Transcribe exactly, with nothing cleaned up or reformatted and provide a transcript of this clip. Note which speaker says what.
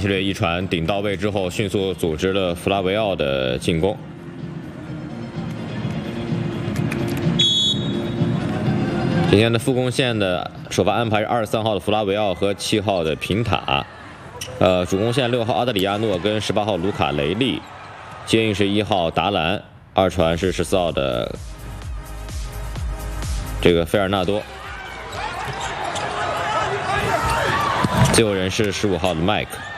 Speaker 1: 西队一传顶到位之后，迅速组织了弗拉维奥的进攻。今天的副攻线的首发安排是二十三号的弗拉维奥和七号的平塔，呃，主攻线六号阿德里亚诺跟十八号卢卡雷利，接应是一号达兰，二传是十四号的这个费尔纳多，自由人是十五号的麦克。